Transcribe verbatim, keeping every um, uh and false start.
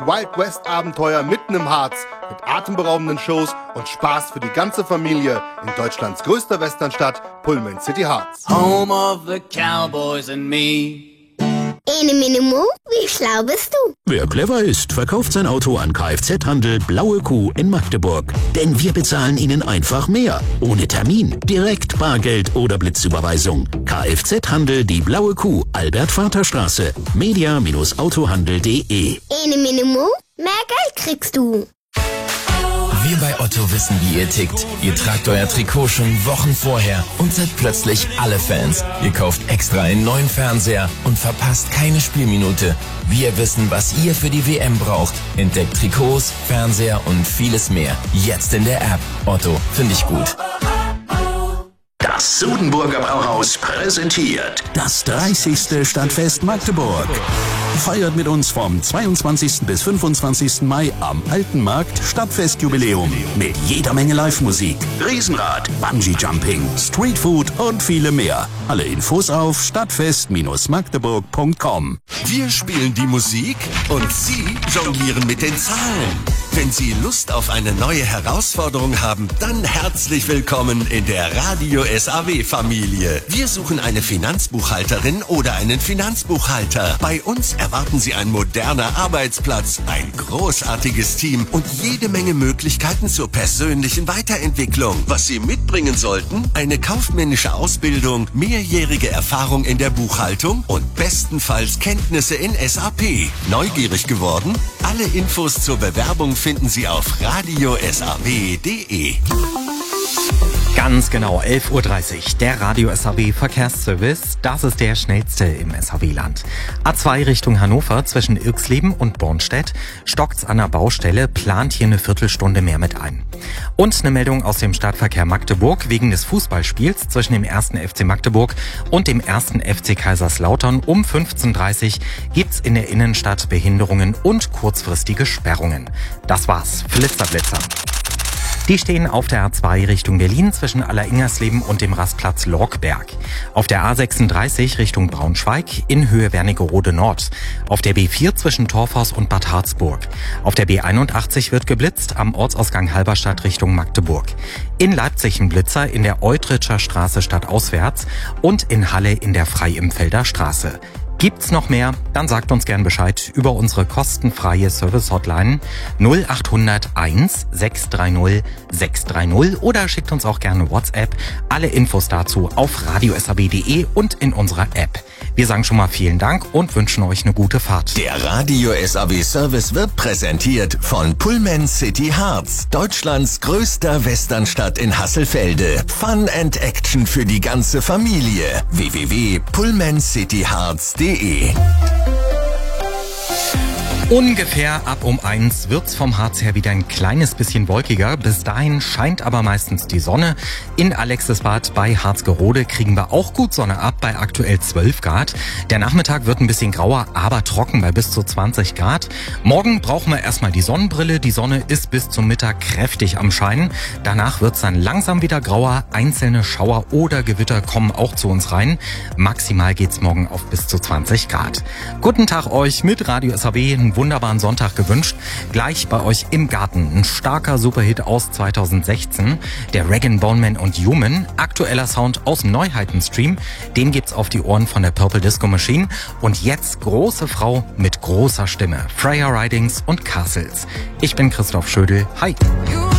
Wild West Abenteuer mitten im Harz mit atemberaubenden Shows und Spaß für die ganze Familie in Deutschlands größter Westernstadt, Pullman City Harz. Home of the Cowboys and me. Ene Minimo, wie schlau bist du? Wer clever ist, verkauft sein Auto an Kfz-Handel Blaue Kuh in Magdeburg. Denn wir bezahlen Ihnen einfach mehr. Ohne Termin, direkt Bargeld oder Blitzüberweisung. Kfz-Handel Die Blaue Kuh, Albert-Vater-Straße, media Autohandel punkt de. Ene Minimo, mehr Geld kriegst du. Wir bei Otto wissen, wie ihr tickt. Ihr tragt euer Trikot schon Wochen vorher und seid plötzlich alle Fans. Ihr kauft extra einen neuen Fernseher und verpasst keine Spielminute. Wir wissen, was ihr für die W M braucht. Entdeckt Trikots, Fernseher und vieles mehr. Jetzt in der App. Otto, finde ich gut. Das Sudenburger Brauhaus präsentiert das dreißigste Stadtfest Magdeburg. Feiert mit uns vom zweiundzwanzigsten bis fünfundzwanzigsten Mai am Alten Markt Stadtfestjubiläum mit jeder Menge Live-Musik, Riesenrad, Bungee-Jumping, Streetfood und viele mehr. Alle Infos auf stadtfest magdeburg punkt com. Wir spielen die Musik und Sie jonglieren mit den Zahlen. Wenn Sie Lust auf eine neue Herausforderung haben, dann herzlich willkommen in der Radio S A W-Familie. Wir suchen eine Finanzbuchhalterin oder einen Finanzbuchhalter. Bei uns erwarten Sie einen modernen Arbeitsplatz, ein großartiges Team und jede Menge Möglichkeiten zur persönlichen Weiterentwicklung. Was Sie mitbringen sollten? Eine kaufmännische Ausbildung, mehrjährige Erfahrung in der Buchhaltung und bestenfalls Kenntnisse in S A P. Neugierig geworden? Alle Infos zur Bewerbung finden Sie auf radio s a w punkt de. Ganz genau, elf Uhr dreißig, der Radio S A W Verkehrsservice. Das ist der schnellste im S A W-Land. A zwei Richtung Hannover zwischen Irxleben und Bornstedt. Stockt's an der Baustelle, plant hier eine Viertelstunde mehr mit ein. Und eine Meldung aus dem Stadtverkehr Magdeburg. Wegen des Fußballspiels zwischen dem ersten F C Magdeburg und dem ersten F C Kaiserslautern um fünfzehn Uhr dreißig gibt's in der Innenstadt Behinderungen und kurzfristige Sperrungen. Das war's. Flitzer, Blitzer. Die stehen auf der A zwei Richtung Berlin zwischen Alleringers-Leben und dem Rastplatz Lorkberg. Auf der A sechsunddreißig Richtung Braunschweig in Höhe Wernigerode Nord. Auf der B vier zwischen Torfhaus und Bad Harzburg. Auf der B einundachtzig wird geblitzt am Ortsausgang Halberstadt Richtung Magdeburg. In Leipzig ein Blitzer in der Eutritscher Straße stadtauswärts und in Halle in der Freiimfelder Straße. Gibt's noch mehr? Dann sagt uns gern Bescheid über unsere kostenfreie Service-Hotline null acht null null eins sechs drei null sechs drei null oder schickt uns auch gerne WhatsApp. Alle Infos dazu auf radio s a w punkt de und in unserer App. Wir sagen schon mal vielen Dank und wünschen euch eine gute Fahrt. Der Radio S A W Service wird präsentiert von Pullman City Harz, Deutschlands größter Westernstadt in Hasselfelde. Fun and Action für die ganze Familie. w w w punkt pullman city harz punkt de. Ungefähr ab um eins wird's vom Harz her wieder ein kleines bisschen wolkiger. Bis dahin scheint aber meistens die Sonne. In Alexisbad bei Harzgerode kriegen wir auch gut Sonne ab bei aktuell zwölf Grad. Der Nachmittag wird ein bisschen grauer, aber trocken bei bis zu zwanzig Grad. Morgen brauchen wir erstmal die Sonnenbrille. Die Sonne ist bis zum Mittag kräftig am Scheinen. Danach wird's dann langsam wieder grauer. Einzelne Schauer oder Gewitter kommen auch zu uns rein. Maximal geht's morgen auf bis zu zwanzig Grad. Guten Tag euch mit Radio S A W. Ein wunderbaren Sonntag gewünscht. Gleich bei euch im Garten ein starker Superhit aus zweitausendsechzehn, der Rag Bone Man und Human, aktueller Sound aus dem Neuheitenstream, den gibt's auf die Ohren von der Purple Disco Machine und jetzt große Frau mit großer Stimme, Freya Ridings und Castles. Ich bin Christoph Schödel, hi!